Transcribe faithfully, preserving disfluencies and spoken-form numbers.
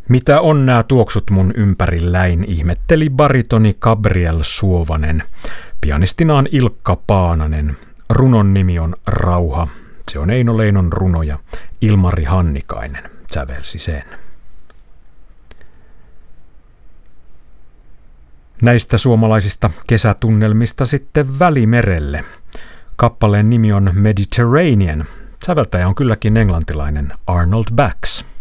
Mitä on nää tuoksut mun ympärilläin, ihmetteli baritoni Gabriel Suovanen. Pianistinaan Ilkka Paananen. Runon nimi on Rauha. Se on Eino Leinon runo ja Ilmari Hannikainen sävelsi sen. Näistä suomalaisista kesätunnelmista sitten Välimerelle. Kappaleen nimi on Mediterranean. Säveltäjä on kylläkin englantilainen Arnold Bax.